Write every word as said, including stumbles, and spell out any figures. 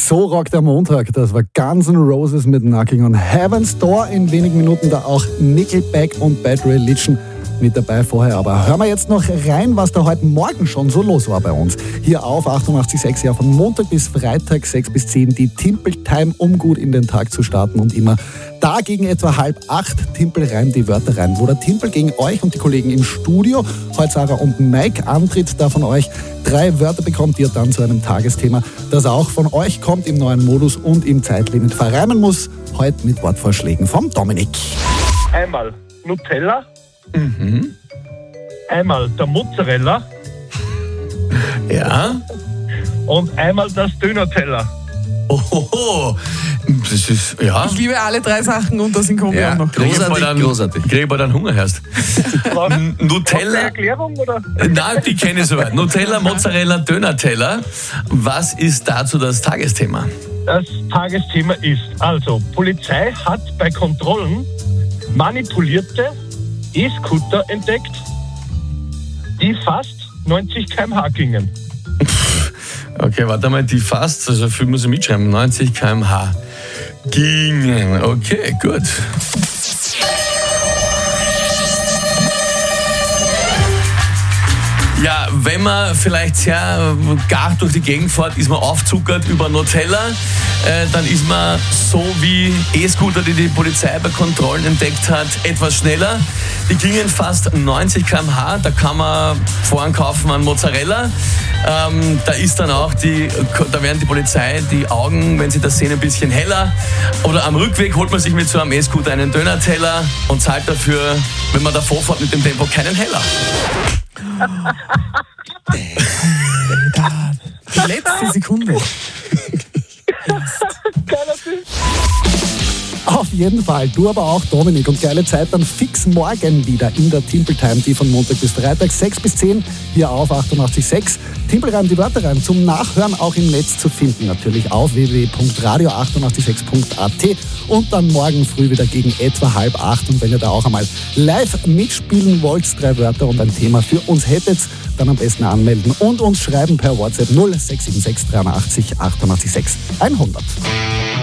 So rockt der Montag. Das war Guns N' Roses mit Knocking on Heaven's Door. In wenigen Minuten da auch Nickelback und Bad Religion mit dabei vorher. Aber hören wir jetzt noch rein, was da heute Morgen schon so los war bei uns. Hier auf achtundachtzig Komma sechs, ja, von Montag bis Freitag sechs bis zehn die Timpel Time, um gut in den Tag zu starten. Und immer da gegen etwa halb acht Timpel reimt die Wörter rein, wo der Timpel gegen euch und die Kollegen im Studio, heute Sarah und Mike, antritt, da von euch drei Wörter bekommt, die ihr dann zu einem Tagesthema, das auch von euch kommt, im neuen Modus und im Zeitlimit verreimen muss. Heute mit Wortvorschlägen vom Dominik. Einmal Nutella. Mhm. Einmal der Mozzarella Ja. und einmal das Döner-Teller. Ohoho. Das ist, ja. Ich liebe alle drei Sachen und das in Kombi Ja, auch noch. großartig, dann, großartig. Krieg ich bald einen Hunger erst. Braucht eine Nutella. Erklärung, oder? Nein, die kenne ich soweit. Nutella, Mozzarella, Döner-Teller. Was ist dazu das Tagesthema? Das Tagesthema ist, also, Polizei hat bei Kontrollen manipulierte E-Scooter entdeckt, die fast neunzig Kilometer pro Stunde gingen. Okay, warte mal, die fast, also viel muss ich mitschreiben, neunzig Kilometer pro Stunde gingen. Okay, gut. Ja, wenn man vielleicht sehr gar durch die Gegend fährt, ist man aufzuckert über Nutella, äh, dann ist man so wie E-Scooter, die die Polizei bei Kontrollen entdeckt hat, etwas schneller. Die gingen fast neunzig Kilometer pro Stunde, da kann man vorhin kaufen an Mozzarella. Ähm, da ist dann auch die, da werden die Polizei die Augen, wenn sie das sehen, ein bisschen heller. Oder am Rückweg holt man sich mit so einem E-Scooter einen Döner-Teller und zahlt dafür, wenn man davor fährt mit dem Tempo, keinen Heller. Die letzte Sekunde. Auf jeden Fall, du aber auch, Dominik. Und geile Zeit dann fix morgen wieder in der Timpel Time, die von Montag bis Freitag, sechs bis zehn, hier auf achtundachtzig Komma sechs. Timpel rein, die Wörter rein, zum Nachhören auch im Netz zu finden. Natürlich auf w w w punkt radio achtundachtzig sechs punkt a t und dann morgen früh wieder gegen etwa halb acht. Und wenn ihr da auch einmal live mitspielen wollt, drei Wörter und ein Thema für uns hättet, dann am besten anmelden und uns schreiben per WhatsApp null sechs sieben sechs dreiundachtzig achtundachtzig sechs hundert.